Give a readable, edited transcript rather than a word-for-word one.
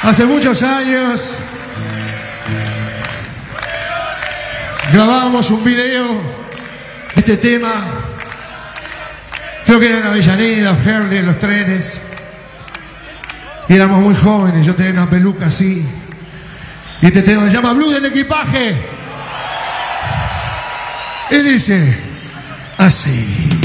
Hace muchos años grabamos un video de este tema. Creo que era en Avellaneda, Herley, en los trenes. Y éramos muy jóvenes, yo tenía una peluca así. Y este tema se llama Blues del Equipaje. Y dice así.